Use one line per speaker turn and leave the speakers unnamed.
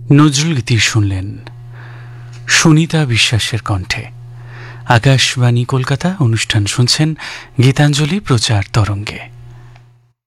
নজরুল গীতি শুনলেন সুনিতা বিশ্বাসের কণ্ঠে। আকাশবাণী কলকাতা, অনুষ্ঠান শুনছেন গীতাঞ্জলি প্রচার তরঙ্গে।